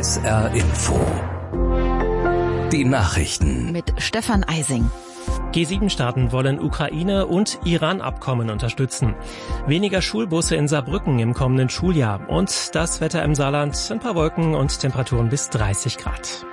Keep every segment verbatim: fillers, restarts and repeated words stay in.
S R Info. Die Nachrichten mit Stefan Eising. G sieben Staaten wollen Ukraine- und Iran-Abkommen unterstützen. Weniger Schulbusse in Saarbrücken im kommenden Schuljahr. Und das Wetter im Saarland, ein paar Wolken und Temperaturen bis dreißig Grad.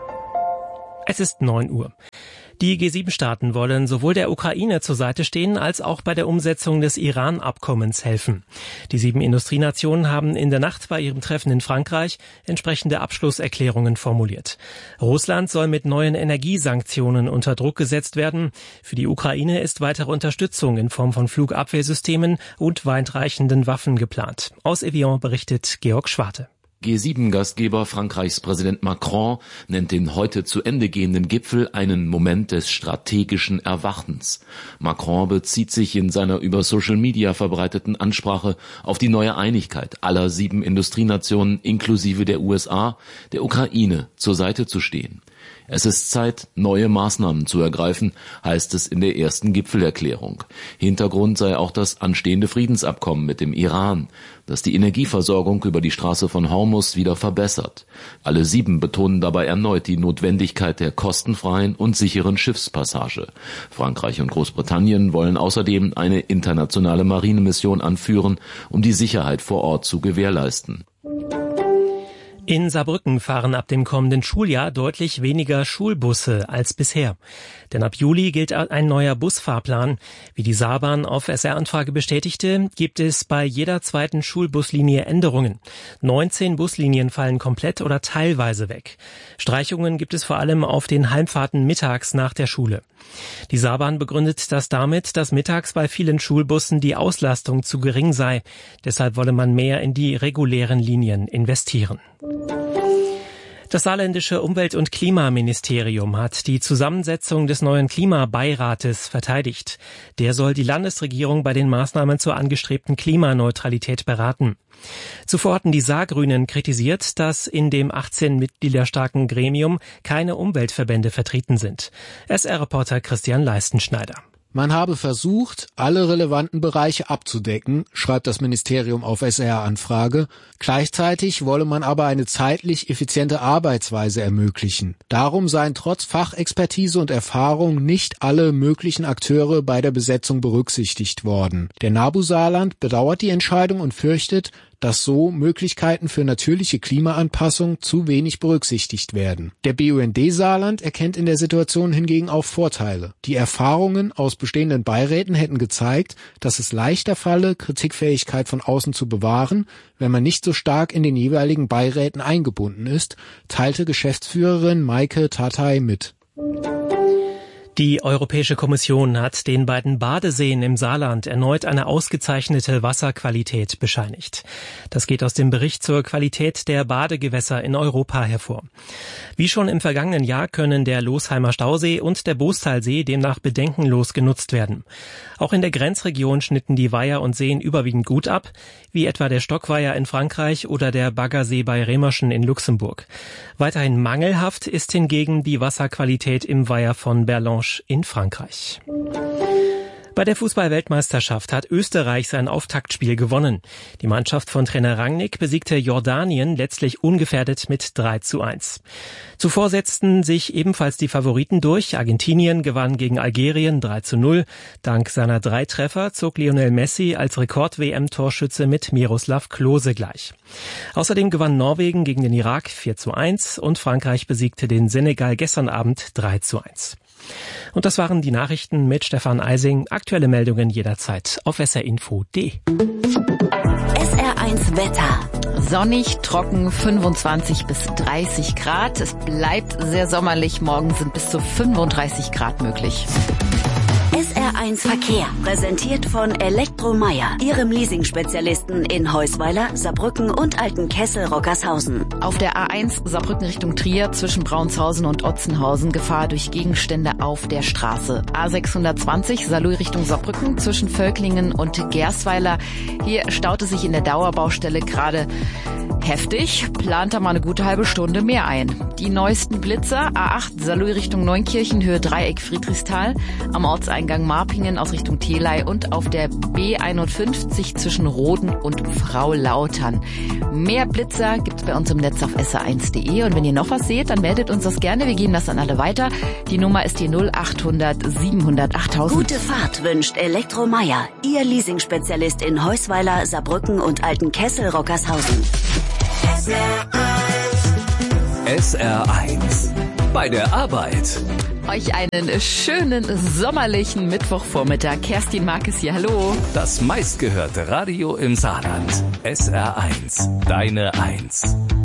Es ist neun Uhr. Die G sieben Staaten wollen sowohl der Ukraine zur Seite stehen, als auch bei der Umsetzung des Iran-Abkommens helfen. Die sieben Industrienationen haben in der Nacht bei ihrem Treffen in Frankreich entsprechende Abschlusserklärungen formuliert. Russland soll mit neuen Energiesanktionen unter Druck gesetzt werden. Für die Ukraine ist weitere Unterstützung in Form von Flugabwehrsystemen und weitreichenden Waffen geplant. Aus Evian berichtet Georg Schwarte. G sieben Gastgeber Frankreichs Präsident Macron nennt den heute zu Ende gehenden Gipfel einen Moment des strategischen Erwachens. Macron bezieht sich in seiner über Social Media verbreiteten Ansprache auf die neue Einigkeit aller sieben Industrienationen inklusive der U S A, der Ukraine zur Seite zu stehen. Es ist Zeit, neue Maßnahmen zu ergreifen, heißt es in der ersten Gipfelerklärung. Hintergrund sei auch das anstehende Friedensabkommen mit dem Iran, das die Energieversorgung über die Straße von Hormuz wieder verbessert. Alle sieben betonen dabei erneut die Notwendigkeit der kostenfreien und sicheren Schiffspassage. Frankreich und Großbritannien wollen außerdem eine internationale Marinemission anführen, um die Sicherheit vor Ort zu gewährleisten. In Saarbrücken fahren ab dem kommenden Schuljahr deutlich weniger Schulbusse als bisher. Denn ab Juli gilt ein neuer Busfahrplan. Wie die Saarbahn auf S R-Anfrage bestätigte, gibt es bei jeder zweiten Schulbuslinie Änderungen. neunzehn Buslinien fallen komplett oder teilweise weg. Streichungen gibt es vor allem auf den Heimfahrten mittags nach der Schule. Die Saarbahn begründet das damit, dass mittags bei vielen Schulbussen die Auslastung zu gering sei. Deshalb wolle man mehr in die regulären Linien investieren. Das saarländische Umwelt- und Klimaministerium hat die Zusammensetzung des neuen Klimabeirates verteidigt. Der soll die Landesregierung bei den Maßnahmen zur angestrebten Klimaneutralität beraten. Zuvor hatten die Saargrünen kritisiert, dass in dem achtzehn Mitglieder starken Gremium keine Umweltverbände vertreten sind. S R-Reporter Christian Leistenschneider. Man habe versucht, alle relevanten Bereiche abzudecken, schreibt das Ministerium auf S R-Anfrage. Gleichzeitig wolle man aber eine zeitlich effiziente Arbeitsweise ermöglichen. Darum seien trotz Fachexpertise und Erfahrung nicht alle möglichen Akteure bei der Besetzung berücksichtigt worden. Der NABU Saarland bedauert die Entscheidung und fürchtet, dass so Möglichkeiten für natürliche Klimaanpassung zu wenig berücksichtigt werden. Der B U N D Saarland erkennt in der Situation hingegen auch Vorteile. Die Erfahrungen aus bestehenden Beiräten hätten gezeigt, dass es leichter falle, Kritikfähigkeit von außen zu bewahren, wenn man nicht so stark in den jeweiligen Beiräten eingebunden ist, teilte Geschäftsführerin Maike Tatay mit. Die Europäische Kommission hat den beiden Badeseen im Saarland erneut eine ausgezeichnete Wasserqualität bescheinigt. Das geht aus dem Bericht zur Qualität der Badegewässer in Europa hervor. Wie schon im vergangenen Jahr können der Losheimer Stausee und der Boostalsee demnach bedenkenlos genutzt werden. Auch in der Grenzregion schnitten die Weiher und Seen überwiegend gut ab, wie etwa der Stockweiher in Frankreich oder der Baggersee bei Remerschen in Luxemburg. Weiterhin mangelhaft ist hingegen die Wasserqualität im Weiher von Berlange in Frankreich. Bei der Fußball-Weltmeisterschaft hat Österreich sein Auftaktspiel gewonnen. Die Mannschaft von Trainer Rangnick besiegte Jordanien letztlich ungefährdet mit drei zu eins. Zuvor setzten sich ebenfalls die Favoriten durch. Argentinien gewann gegen Algerien drei zu null. Dank seiner drei Treffer zog Lionel Messi als Rekord-W M-Torschütze mit Miroslav Klose gleich. Außerdem gewann Norwegen gegen den Irak vier zu eins und Frankreich besiegte den Senegal gestern Abend drei zu eins. Und das waren die Nachrichten mit Stefan Eising. Aktuelle Meldungen jederzeit auf S R Info punkt D. S R eins Wetter. Sonnig, trocken, fünfundzwanzig bis dreißig Grad. Es bleibt sehr sommerlich. Morgen sind bis zu fünfunddreißig Grad möglich. S R eins Verkehr, präsentiert von Elektromeier, Ihrem Leasing-Spezialisten in Heusweiler, Saarbrücken und Altenkessel-Rockershausen. Auf der A eins Saarbrücken Richtung Trier zwischen Braunshausen und Otzenhausen Gefahr durch Gegenstände auf der Straße. A sechshundertzwanzig Saarlouis Richtung Saarbrücken zwischen Völklingen und Gersweiler. Hier staute sich in der Dauerbaustelle gerade heftig, plant da mal eine gute halbe Stunde mehr ein. Die neuesten Blitzer, A acht Saarlouis Richtung Neunkirchen, Höhe Dreieck Friedrichsthal, am Ortseingang Marpingen aus Richtung Theley und auf der B einundfünfzig zwischen Roden und Frau-Lautern. Mehr Blitzer gibt's bei uns im Netz auf S R eins punkt de und wenn ihr noch was seht, dann meldet uns das gerne, wir geben das an alle weiter. Die Nummer ist die null achthundert siebenhundert achttausend. Gute Fahrt wünscht Elektromeier, Ihr Leasingspezialist in Heusweiler, Saarbrücken und Altenkessel-Rockershausen. S R eins bei der Arbeit. Euch einen schönen sommerlichen Mittwochvormittag. Kerstin Markes hier, hallo. Das meistgehörte Radio im Saarland. S R eins, deine Eins.